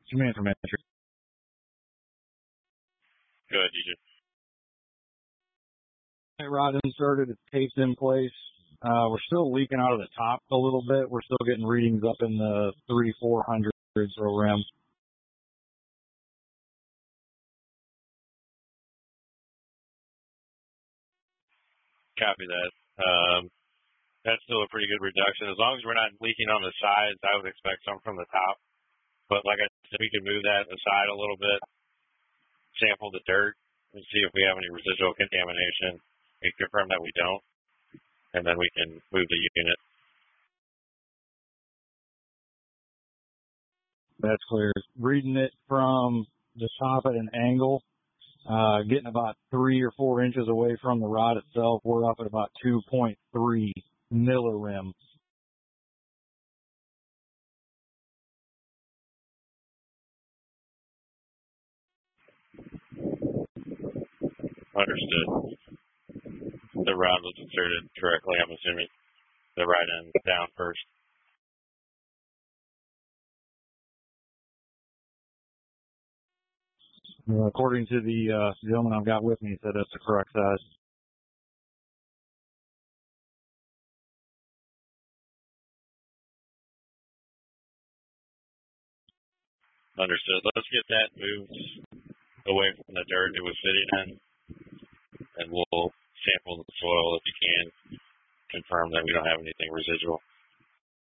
Command from entry. Go ahead, DJ. Rod inserted, it's taped in place. We're still leaking out of the top a little bit. We're still getting readings up in the 300-400s row rim. Copy that. That's still a pretty good reduction. As long as we're not leaking on the sides, I would expect some from the top. But like I said, we can move that aside a little bit, sample the dirt, and see if we have any residual contamination. We confirm that we don't, and then we can move the unit. That's clear. Reading it from the top at an angle, getting about 3 or 4 inches away from the rod itself. We're up at about 2.3 millirim. Understood. The rod was inserted correctly, I'm assuming. The right end down first. According to the gentleman I've got with me, he said that's the correct size. Understood. Let's get that moved away from the dirt it was sitting in, and we'll sample the soil if you can, confirm that we don't have anything residual.